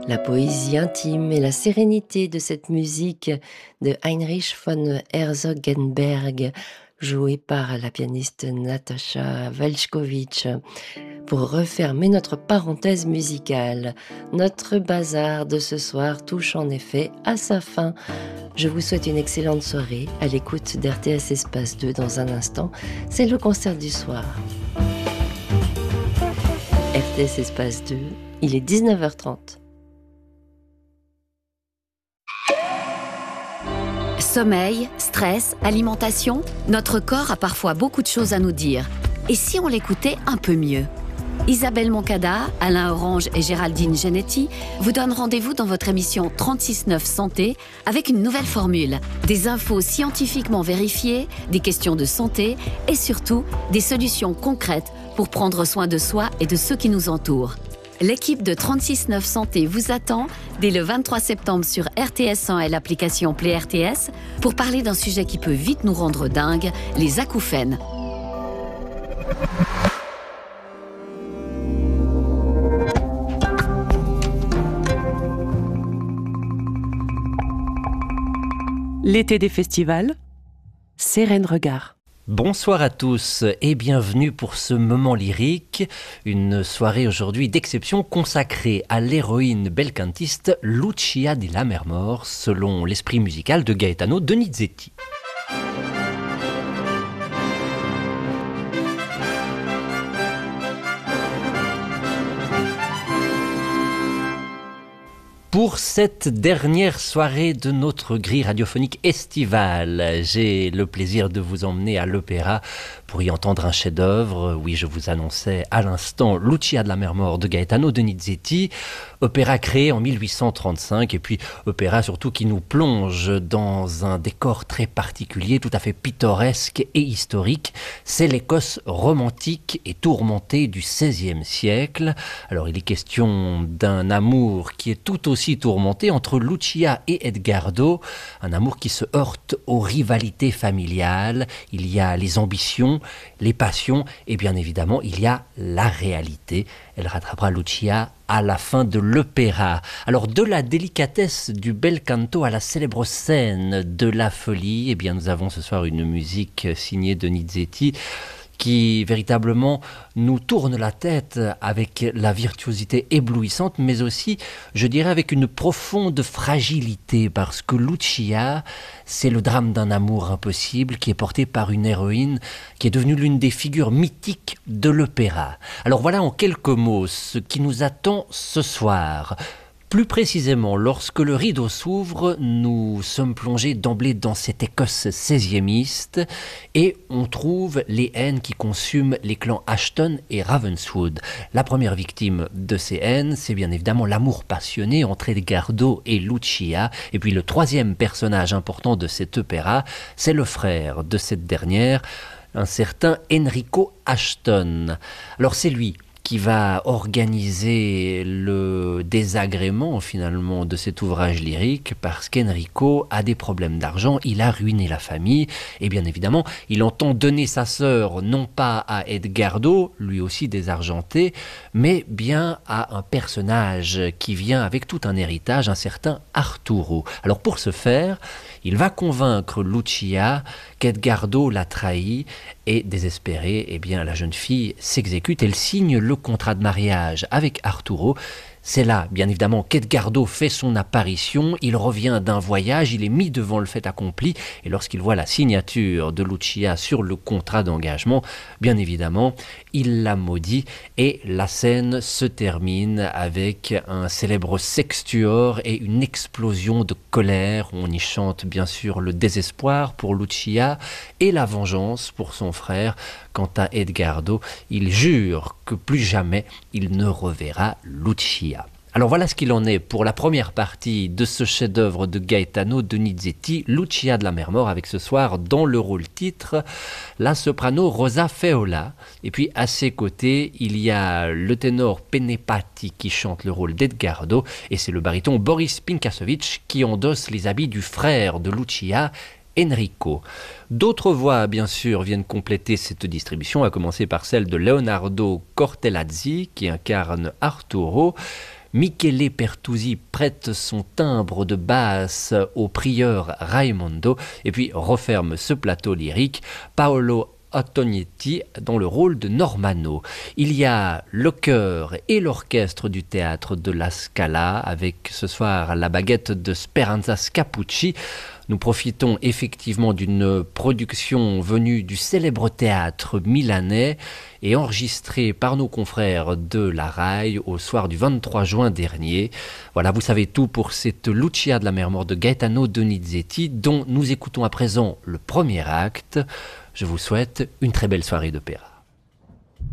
La poésie intime et la sérénité de cette musique de Heinrich von Herzogenberg, jouée par la pianiste Natascha Welchkowicz. Pour refermer notre parenthèse musicale, notre bazar de ce soir touche en effet à sa fin. Je vous souhaite une excellente soirée à l'écoute d'RTS Espace 2 dans un instant. C'est le concert du soir. RTS Espace 2, il est 19h30. Sommeil, stress, alimentation, notre corps a parfois beaucoup de choses à nous dire. Et si on l'écoutait un peu mieux ? Isabelle Moncada, Alain Orange et Géraldine Genetti vous donnent rendez-vous dans votre émission 36-9 Santé avec une nouvelle formule. Des infos scientifiquement vérifiées, des questions de santé et surtout des solutions concrètes pour prendre soin de soi et de ceux qui nous entourent. L'équipe de 36-9 Santé vous attend dès le 23 septembre sur RTS 100 et l'application Play RTS pour parler d'un sujet qui peut vite nous rendre dingues, les acouphènes. L'été des festivals, Sérène Regard. Bonsoir à tous et bienvenue pour ce moment lyrique, une soirée aujourd'hui d'exception consacrée à l'héroïne belcantiste Lucia di Lammermoor, selon l'esprit musical de Gaetano Donizetti. Pour cette dernière soirée de notre grille radiophonique estivale, j'ai le plaisir de vous emmener à l'opéra pour y entendre un chef-d'œuvre. Oui, je vous annonçais à l'instant Lucia di Lammermoor de Gaetano Donizetti, opéra créé en 1835 et puis opéra surtout qui nous plonge dans un décor très particulier, tout à fait pittoresque et historique. C'est l'Écosse romantique et tourmentée du XVIe siècle. Alors il est question d'un amour qui est tout aussi tourmenté entre Lucia et Edgardo, un amour qui se heurte aux rivalités familiales. Il y a les ambitions, les passions et bien évidemment il y a la réalité. Elle rattrapera Lucia à la fin de l'opéra. Alors de la délicatesse du bel canto à la célèbre scène de la folie, eh bien nous avons ce soir une musique signée Donizetti qui véritablement nous tourne la tête avec la virtuosité éblouissante, mais aussi, je dirais, avec une profonde fragilité, parce que Lucia, c'est le drame d'un amour impossible qui est porté par une héroïne qui est devenue l'une des figures mythiques de l'opéra. Alors voilà en quelques mots ce qui nous attend ce soir. Plus précisément, lorsque le rideau s'ouvre, nous sommes plongés d'emblée dans cette Écosse seiziémiste et on trouve les haines qui consument les clans Ashton et Ravenswood. La première victime de ces haines, c'est bien évidemment l'amour passionné entre Edgardo et Lucia. Et puis le troisième personnage important de cet opéra, c'est le frère de cette dernière, un certain Enrico Ashton. Alors c'est lui qui va organiser le désagrément finalement de cet ouvrage lyrique parce qu'Enrico a des problèmes d'argent, il a ruiné la famille et bien évidemment il entend donner sa sœur non pas à Edgardo, lui aussi désargenté, mais bien à un personnage qui vient avec tout un héritage, un certain Arturo. Alors pour ce faire, il va convaincre Lucia qu'Edgardo l'a trahi et désespérée, eh bien la jeune fille s'exécute, elle signe le contrat de mariage avec Arturo. C'est là, bien évidemment, qu'Edgardo fait son apparition, il revient d'un voyage, il est mis devant le fait accompli, et lorsqu'il voit la signature de Lucia sur le contrat d'engagement, bien évidemment, il la maudit, et la scène se termine avec un célèbre sextuor et une explosion de colère. On y chante bien sûr le désespoir pour Lucia et la vengeance pour son frère. Quant à Edgardo, il jure que plus jamais il ne reverra Lucia. Alors voilà ce qu'il en est pour la première partie de ce chef-d'œuvre de Gaetano Donizetti, Lucia di Lammermoor, avec ce soir dans le rôle titre la soprano Rosa Feola. Et puis à ses côtés, il y a le ténor Penepati qui chante le rôle d'Edgardo et c'est le baryton Boris Pinkasovic qui endosse les habits du frère de Lucia, Enrico. D'autres voix, bien sûr, viennent compléter cette distribution, à commencer par celle de Leonardo Cortellazzi, qui incarne Arturo. Michele Pertusi prête son timbre de basse au prieur Raimondo et puis referme ce plateau lyrique Paolo Antonieti dans le rôle de Normanno. Il y a le chœur et l'orchestre du théâtre de la Scala avec ce soir la baguette de Speranza Scapucci. Nous profitons effectivement d'une production venue du célèbre théâtre milanais et enregistrée par nos confrères de la RAI au soir du 23 juin dernier. Voilà, vous savez tout pour cette Lucia de la mer morte de Gaetano Donizetti dont nous écoutons à présent le premier acte. Je vous souhaite une très belle soirée d'opéra.